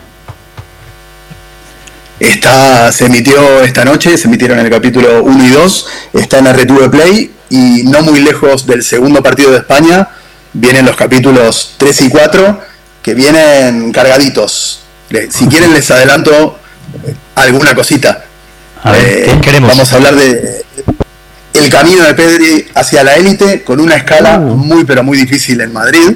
Speaker 18: Está, se emitió esta noche, se emitieron el capítulo uno y dos, está en R T V Play, y no muy lejos del segundo partido de España vienen los capítulos tres y cuatro, que vienen cargaditos. Si quieren les adelanto alguna cosita.
Speaker 3: A ver,
Speaker 18: eh,
Speaker 3: ¿qué queremos?
Speaker 18: Vamos a hablar de el camino de Pedri hacia la élite, con una escala uh. muy pero muy difícil en Madrid,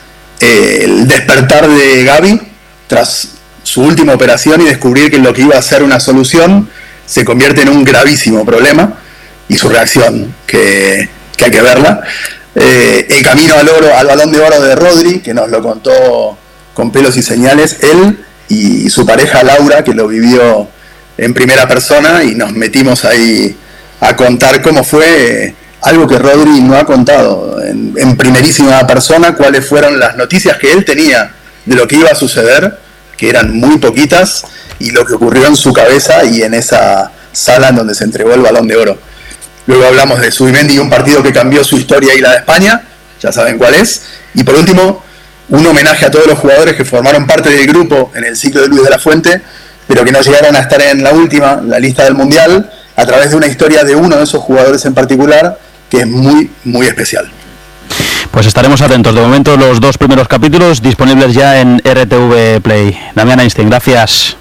Speaker 18: eh, el despertar de Gavi tras su última operación y descubrir que lo que iba a ser una solución se convierte en un gravísimo problema, y su reacción, que, que hay que verla. Eh, el camino al oro, al Balón de Oro de Rodri, que nos lo contó con pelos y señales, él y su pareja Laura, que lo vivió en primera persona, y nos metimos ahí a contar cómo fue eh, algo que Rodri no ha contado en, en primerísima persona, cuáles fueron las noticias que él tenía de lo que iba a suceder, que eran muy poquitas, y lo que ocurrió en su cabeza y en esa sala en donde se entregó el Balón de Oro. Luego hablamos de Zubimendi y un partido que cambió su historia y la de España, ya saben cuál es. Y por último, un homenaje a todos los jugadores que formaron parte del grupo en el ciclo de Luis de la Fuente, pero que no llegaron a estar en la última, la lista del Mundial, a través de una historia de uno de esos jugadores en particular, que es muy, muy especial.
Speaker 4: Pues estaremos atentos. De momento, los dos primeros capítulos disponibles ya en R T V Play. Damián Einstein, gracias.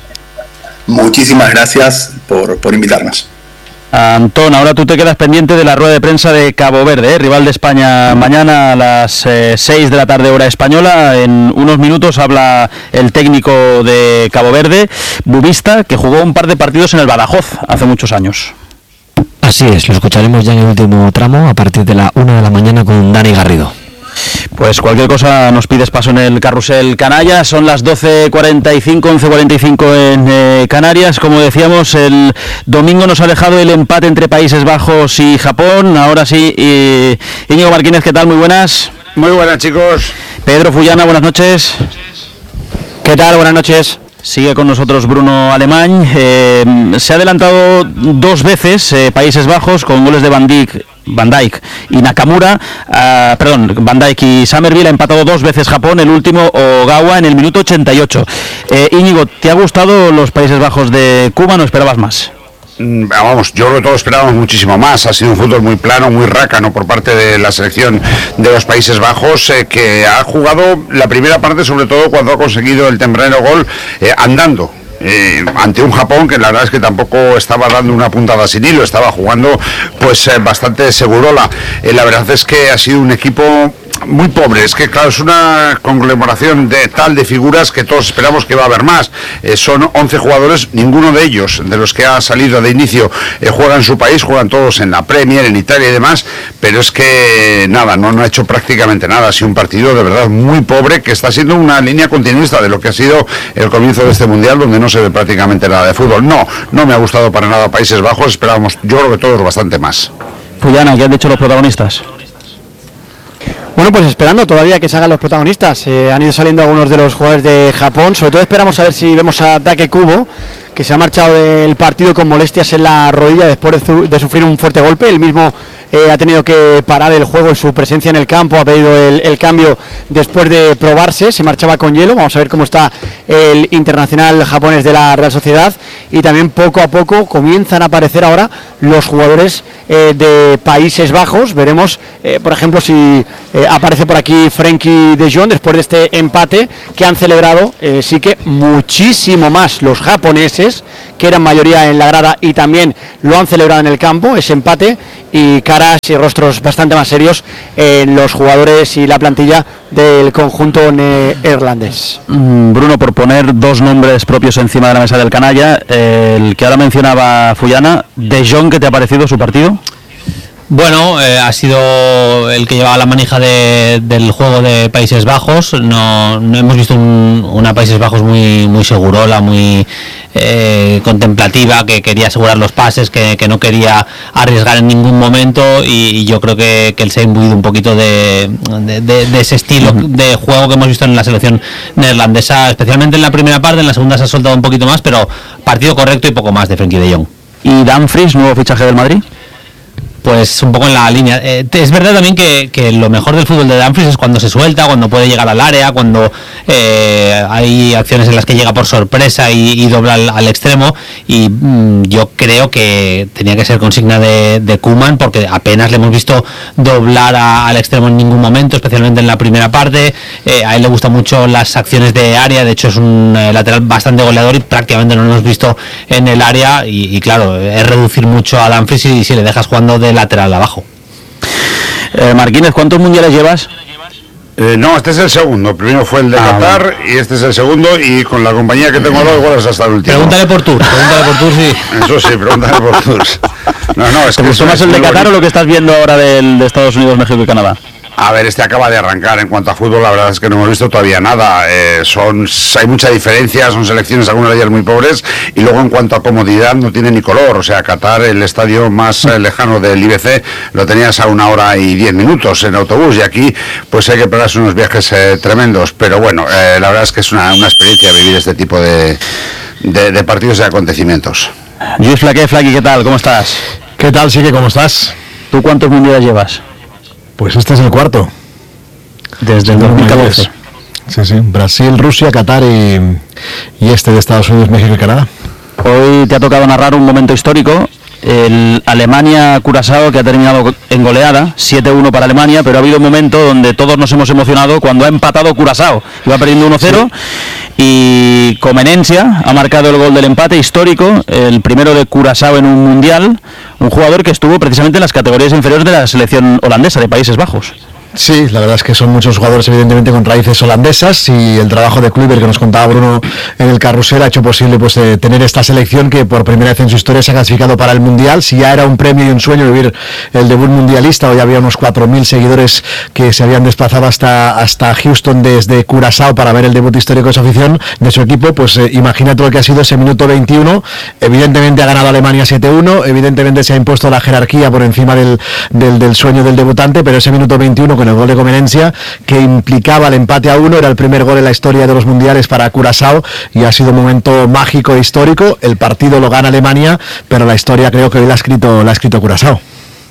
Speaker 18: Muchísimas gracias por, por invitarnos.
Speaker 4: Antón, ahora tú te quedas pendiente de la rueda de prensa de Cabo Verde, ¿eh? Rival de España mañana a las eh, seis de la tarde hora española. En unos minutos habla el técnico de Cabo Verde, Bubista, que jugó un par de partidos en el Badajoz hace muchos años.
Speaker 3: Así es, lo escucharemos ya en el último tramo a partir de la una de la mañana con Dani Garrido.
Speaker 4: Pues cualquier cosa nos pides paso en el carrusel canalla. Son las doce cuarenta y cinco, once cuarenta y cinco en eh, Canarias. Como decíamos, el domingo nos ha dejado el empate entre Países Bajos y Japón. Ahora sí, y Íñigo Martínez, ¿qué tal? Muy buenas.
Speaker 19: Muy buenas, chicos.
Speaker 4: Pedro Fullana, buenas noches.
Speaker 3: ¿Qué tal? Buenas noches.
Speaker 4: Sigue con nosotros Bruno Alemán. Eh, se ha adelantado dos veces eh, Países Bajos con goles de Van Dijk, Van Dijk y Nakamura. Uh, perdón, Van Dijk y Summerville. Ha empatado dos veces Japón, el último Ogawa en el minuto ochenta y ocho. Eh, Íñigo, ¿te ha gustado los Países Bajos de Cuba? ¿No esperabas más?
Speaker 19: Vamos, yo creo que todos esperábamos muchísimo más. Ha sido un fútbol muy plano, muy rácano por parte de la selección de los Países Bajos, eh, que ha jugado la primera parte, sobre todo cuando ha conseguido el tempranero gol eh, andando. Eh, ante un Japón que la verdad es que tampoco estaba dando una puntada sin hilo, estaba jugando pues eh, bastante segurola. Eh, la verdad es que ha sido un equipo muy pobre, es que claro, es una conglomeración de tal de figuras que todos esperamos que va a haber más. Eh, son once jugadores, ninguno de ellos, de los que ha salido de inicio, eh, juega en su país, juegan todos en la Premier, en Italia y demás, pero es que nada, no, no ha hecho prácticamente nada. Ha sido un partido de verdad muy pobre, que está siendo una línea continuista de lo que ha sido el comienzo de este Mundial, donde no se ve prácticamente nada de fútbol. No, no me ha gustado para nada Países Bajos, esperábamos, yo creo que todos bastante más.
Speaker 4: Fullana, ¿qué han dicho los protagonistas?
Speaker 20: Bueno, pues esperando todavía que salgan los protagonistas. Eh, han ido saliendo algunos de los jugadores de Japón. Sobre todo esperamos a ver si vemos a Take Kubo, que se ha marchado del partido con molestias en la rodilla después de, su- de sufrir un fuerte golpe. El mismo eh, ha tenido que parar el juego en su presencia en el campo, ha pedido el, el cambio después de probarse, se marchaba con hielo. Vamos a ver cómo está el internacional japonés de la Real Sociedad. Y también poco a poco comienzan a aparecer ahora los jugadores eh, de Países Bajos. Veremos, eh, por ejemplo, si eh, aparece por aquí Frenkie de Jong después de este empate que han celebrado, eh, sí que muchísimo más los japoneses, que eran mayoría en la grada y también lo han celebrado en el campo, ese empate, y caras y rostros bastante más serios en los jugadores y la plantilla del conjunto neerlandés.
Speaker 4: Mm, Bruno, por poner dos nombres propios encima de la mesa del canalla, eh, el que ahora mencionaba Fuyana, De Jong, ¿qué te ha parecido su partido?
Speaker 5: Bueno, eh, ha sido el que llevaba la manija de, del juego de Países Bajos. No, no hemos visto un, una Países Bajos muy muy segurola, muy eh, contemplativa, que quería asegurar los pases, que, que no quería arriesgar en ningún momento, y, y yo creo que, que él se ha imbuido un poquito de, de, de, de ese estilo uh-huh. de juego que hemos visto en la selección neerlandesa, especialmente en la primera parte. En la segunda se ha soltado un poquito más, pero partido correcto y poco más de Frenkie de Jong.
Speaker 4: ¿Y Dumfries, nuevo fichaje del Madrid?
Speaker 5: Pues un poco en la línea. Eh, es verdad también que, que lo mejor del fútbol de Dumfries es cuando se suelta, cuando puede llegar al área, cuando eh, hay acciones en las que llega por sorpresa y, y dobla al, al extremo, y mmm, yo creo que tenía que ser consigna de, de Koeman, porque apenas le hemos visto doblar a, al extremo en ningún momento, especialmente en la primera parte. Eh, a él le gustan mucho las acciones de área, de hecho es un eh, lateral bastante goleador y prácticamente no lo hemos visto en el área, y, y claro, es reducir mucho a Dumfries si, si le dejas jugando de lateral abajo.
Speaker 4: Eh, Marquínez, ¿cuántos mundiales llevas?
Speaker 19: Eh, no, este es el segundo. Primero fue el de ah, Qatar bueno. y este es el segundo, y con la compañía que tengo ahora igual es hasta el último.
Speaker 5: Pregúntale por Tours, pregúntale por Tours, sí.
Speaker 19: Eso sí, pregúntale por Tours. No, no, es
Speaker 4: ¿Te
Speaker 19: que
Speaker 4: gustó más el de Qatar o lo que estás viendo ahora del, de Estados Unidos, México y Canadá?
Speaker 19: A ver, este acaba de arrancar. En cuanto a fútbol, la verdad es que no hemos visto todavía nada. Eh, son, hay mucha diferencia, son selecciones, algunas de ellas muy pobres, y luego en cuanto a comodidad no tiene ni color. O sea, Qatar, el estadio más eh, lejano del I B C, lo tenías a una hora y diez minutos en autobús, y aquí pues hay que pegarse unos viajes eh, tremendos. Pero bueno, eh, la verdad es que es una, una experiencia vivir este tipo de, de, de partidos y acontecimientos.
Speaker 4: Luis Flaque, Flaqui, ¿qué tal? ¿Cómo estás?
Speaker 21: ¿Qué tal, Sique? ¿Cómo estás?
Speaker 4: ¿Tú cuántos mundiales llevas?
Speaker 21: Pues este es el cuarto.
Speaker 4: Desde el dos mil catorce.
Speaker 21: Sí, sí. Brasil, Rusia, Qatar y, y este de Estados Unidos, México y Canadá.
Speaker 4: Hoy te ha tocado narrar un momento histórico. El Alemania-Curazao, que ha terminado en goleada, siete uno para Alemania, pero ha habido un momento donde todos nos hemos emocionado cuando ha empatado Curazao. Iba perdiendo uno cero, sí. Y Comenencia ha marcado el gol del empate histórico, el primero de Curazao en un mundial, un jugador que estuvo precisamente en las categorías inferiores de la selección holandesa de Países Bajos.
Speaker 21: Sí, la verdad es que son muchos jugadores evidentemente con raíces holandesas, y el trabajo de Kluivert que nos contaba Bruno en el carrusel ha hecho posible pues eh, tener esta selección que por primera vez en su historia se ha clasificado para el Mundial. Si ya era un premio y un sueño vivir el debut mundialista, hoy había unos cuatro mil seguidores que se habían desplazado hasta, hasta Houston desde Curazao para ver el debut histórico de su afición, de su equipo. Pues eh, imagínate lo que ha sido ese minuto veintiuno. Evidentemente ha ganado Alemania siete uno, evidentemente se ha impuesto la jerarquía por encima del, del, del sueño del debutante, pero ese minuto veintiuno con el gol de Comenencia, que implicaba el empate a uno, era el primer gol en la historia de los mundiales para Curazao, y ha sido un momento mágico e histórico. El partido lo gana Alemania, pero la historia creo que hoy la ha escrito, la ha escrito Curazao.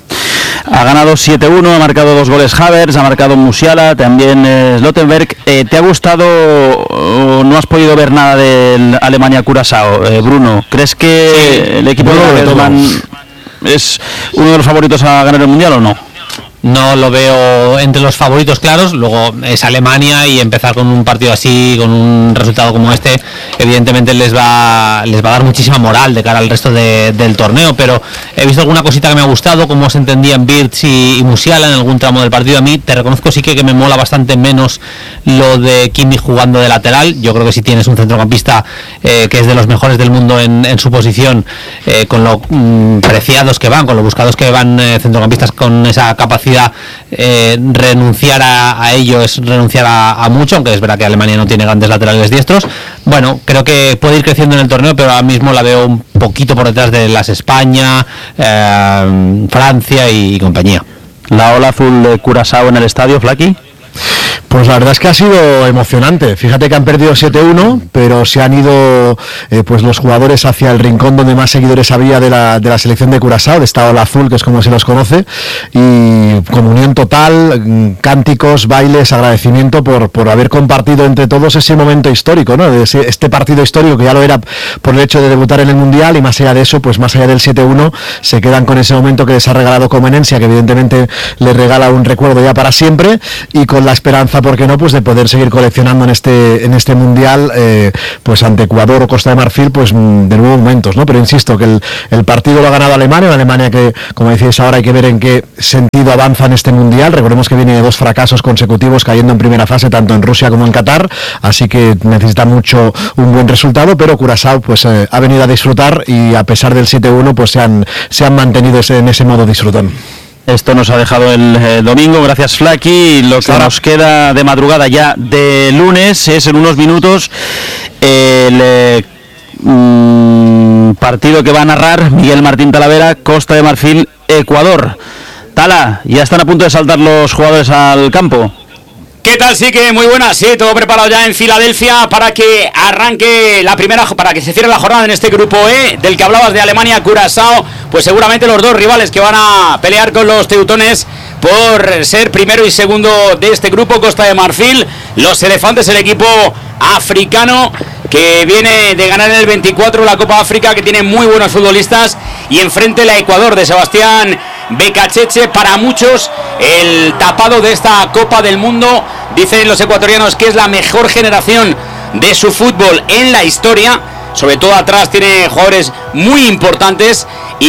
Speaker 4: Ha ganado siete uno, ha marcado dos goles Havertz, ha marcado Musiala, también eh, Slottenberg. Eh, ¿Te ha gustado o no has podido ver nada del Alemania-Curazao, eh, Bruno? ¿Crees que sí, el equipo de Nagelsmann es uno de los favoritos a ganar el Mundial o no?
Speaker 5: No lo veo entre los favoritos claros. Luego es Alemania, y empezar con un partido así, con un resultado como este, evidentemente les va les va a dar muchísima moral de cara al resto de, del torneo. Pero he visto alguna cosita que me ha gustado, cómo se entendían Wirtz y, y Musiala en algún tramo del partido. A mí te reconozco sí que, que me mola bastante menos lo de Kimmich jugando de lateral. Yo creo que si tienes un centrocampista eh, que es de los mejores del mundo en, en su posición, eh, con lo mm, preciados que van, con lo buscados que van eh, centrocampistas con esa capacidad, Eh, renunciar a, a ello es renunciar a, a mucho, aunque es verdad que Alemania no tiene grandes laterales diestros. Bueno, creo que puede ir creciendo en el torneo, pero ahora mismo la veo un poquito por detrás de las España, eh, Francia y, y compañía.
Speaker 4: la ola azul de Curazao en el estadio, Flaky.
Speaker 21: Pues la verdad es que ha sido emocionante. Fíjate que han perdido siete uno, pero se han ido eh, pues los jugadores hacia el rincón donde más seguidores había de la, de la selección de Curazao, de esta ola azul, que es como se los conoce, y comunión total, cánticos, bailes, agradecimiento por, por haber compartido entre todos ese momento histórico, ¿no? De ese, este partido histórico que ya lo era por el hecho de debutar en el Mundial, y más allá de eso, pues más allá del siete uno, se quedan con ese momento que les ha regalado Comenencia, que evidentemente les regala un recuerdo ya para siempre, y con la esperanza, ¿por qué no?, pues de poder seguir coleccionando en este en este mundial, eh, pues ante Ecuador o Costa de Marfil, pues de nuevo momentos, ¿no? Pero insisto que el, el partido lo ha ganado Alemania, una Alemania que, como decíais ahora, hay que ver en qué sentido avanza en este mundial. Recordemos que viene de dos fracasos consecutivos cayendo en primera fase, tanto en Rusia como en Qatar, así que necesita mucho un buen resultado, pero Curazao pues eh, ha venido a disfrutar, y a pesar del siete uno pues se han, se han mantenido ese, en ese modo disfrutón.
Speaker 4: Esto nos ha dejado el eh, domingo, gracias Flaky. Lo que Sara. nos queda de madrugada ya de lunes es en unos minutos el eh, mm, partido que va a narrar Miguel Martín Talavera, Costa de Marfil, Ecuador. Tala, ya están a punto de saltar los jugadores al campo.
Speaker 6: ¿Qué tal? Sí, que muy buenas, sí, todo preparado ya en Filadelfia para que arranque la primera, para que se cierre la jornada en este grupo E, del que hablabas, de Alemania, Curazao, pues seguramente los dos rivales que van a pelear con los teutones por ser primero y segundo de este grupo. Costa de Marfil, los elefantes, el equipo africano que viene de ganar en el veinticuatro la Copa África, que tiene muy buenos futbolistas, y enfrente la Ecuador de Sebastián Becacheche, para muchos el tapado de esta Copa del Mundo. Dicen los ecuatorianos que es la mejor generación de su fútbol en la historia, sobre todo atrás tiene jugadores muy importantes,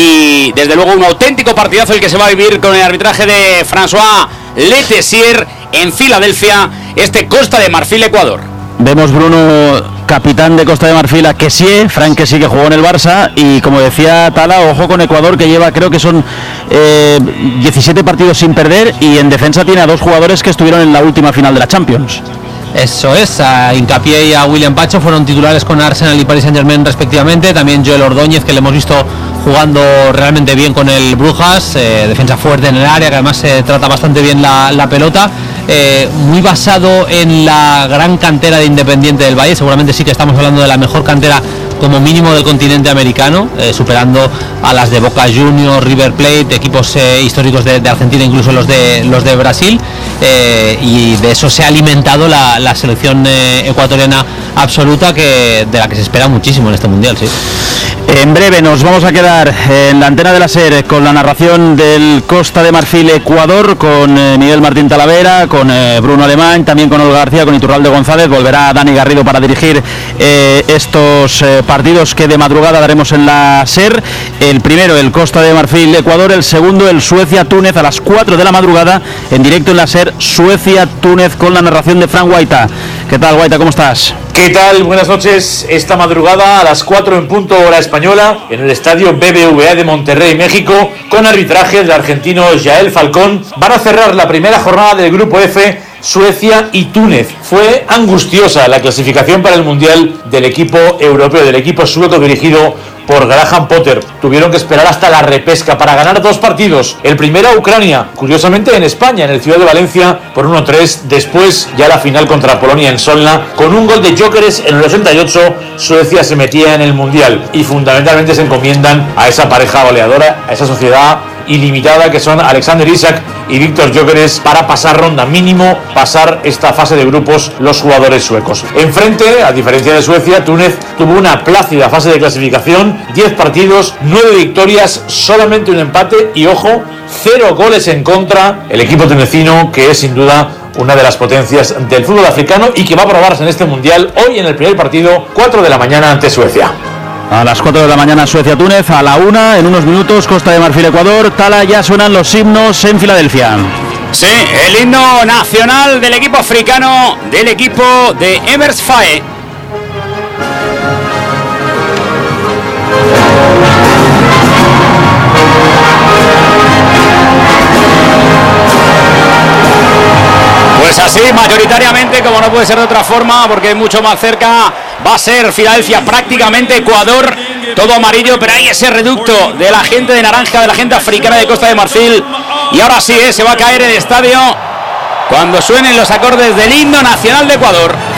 Speaker 6: y desde luego un auténtico partidazo el que se va a vivir con el arbitraje de François Letessier en Filadelfia, este Costa de Marfil Ecuador.
Speaker 4: Vemos, Bruno, capitán de Costa de Marfil, a Kessié, Frank Kessié, que jugó en el Barça, y como decía Tala, ojo con Ecuador, que lleva, creo que son eh, diecisiete partidos sin perder, y en defensa tiene a dos jugadores que estuvieron en la última final de la Champions.
Speaker 5: Eso es, a Hincapié y a William Pacho fueron titulares con Arsenal y Paris Saint-Germain respectivamente. También Joel Ordóñez, que le hemos visto jugando realmente bien con el Brujas, eh, defensa fuerte en el área, que además se eh, trata bastante bien la, la pelota, eh, muy basado en la gran cantera de Independiente del Valle. Seguramente sí que estamos hablando de la mejor cantera como mínimo del continente americano, eh, superando a las de Boca Juniors, River Plate, equipos eh, históricos de, de Argentina, incluso los de los de Brasil, eh, y de eso se ha alimentado la, la selección eh, ecuatoriana absoluta, que de la que se espera muchísimo en este mundial, sí.
Speaker 4: En breve nos vamos a quedar en la antena de la SER con la narración del Costa de Marfil Ecuador, con eh, Miguel Martín Talavera, con eh, Bruno Alemán, también con Olga García, con Iturralde González. Volverá Dani Garrido para dirigir eh, estos eh, partidos que de madrugada daremos en la SER. El primero, el Costa de Marfil Ecuador; el segundo, el Suecia-Túnez, a las cuatro de la madrugada, en directo en la SER, Suecia-Túnez, con la narración de Fran Guaita. ¿Qué tal, Guaita? ¿Cómo estás?
Speaker 22: ¿Qué tal? Buenas noches. Esta madrugada a las cuatro en punto hora española, en el estadio B B V A de Monterrey, México, con arbitraje del argentino Yael Falcón, van a cerrar la primera jornada del grupo F, Suecia y Túnez. Fue angustiosa la clasificación para el Mundial del equipo europeo, del equipo sueco dirigido por Graham Potter. Tuvieron que esperar hasta la repesca para ganar dos partidos. El primero a Ucrania, curiosamente en España, en el Ciudad de Valencia, por uno tres. Después ya la final contra Polonia en Solna, con un gol de Gyökeres en el ochenta y ocho, Suecia se metía en el Mundial. Y fundamentalmente se encomiendan a esa pareja goleadora, a esa sociedad ilimitada que son Alexander Isak y Víctor Gyökeres, para pasar ronda, mínimo pasar esta fase de grupos los jugadores suecos. Enfrente, a diferencia de Suecia, Túnez tuvo una plácida fase de clasificación, diez partidos, nueve victorias, solamente un empate y, ojo, cero goles en contra. El equipo tunecino, que es sin duda una de las potencias del fútbol africano y que va a probarse en este mundial hoy en el primer partido, cuatro de la mañana ante Suecia.
Speaker 4: A las cuatro de la mañana Suecia-Túnez, a la una, en unos minutos, Costa de Marfil-Ecuador. Tala, ya suenan los himnos en Filadelfia.
Speaker 6: Sí, el himno nacional del equipo africano, del equipo de Emers Faye. Pues así, mayoritariamente, como no puede ser de otra forma, porque es mucho más cerca, va a ser Filadelfia, prácticamente Ecuador, todo amarillo, pero hay ese reducto de la gente de naranja, de la gente africana de Costa de Marfil. Y ahora sí, ¿eh? Se va a caer el estadio cuando suenen los acordes del himno nacional de Ecuador.